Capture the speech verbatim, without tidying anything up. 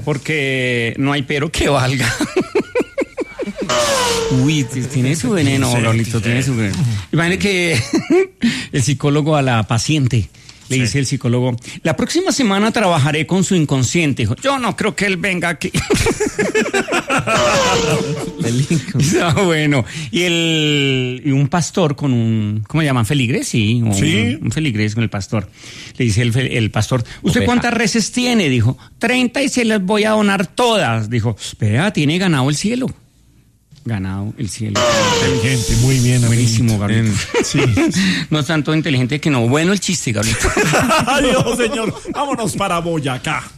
porque no hay pero que valga. Uy, tiene su veneno, sí, Raulito, tiene su veneno. Imagínate que el psicólogo a la paciente le sí. dice el psicólogo, la próxima semana trabajaré con su inconsciente. Dijo, yo no creo que él venga aquí. Ah, bueno, y el y un pastor con un, ¿cómo le llaman? ¿Feligres? Sí, un, ¿Sí? un feligres con el pastor. Le dice el, el pastor, ¿usted Oveja. cuántas reses tiene? Dijo, treinta y se las voy a donar todas. Dijo, vea, tiene ganado el cielo. Ganado el cielo. Inteligente, muy bien. Buenísimo, Gabriel. Sí. No es tanto inteligente que no. Bueno el chiste, Gabriel. Adiós, señor. Vámonos para Boyacá.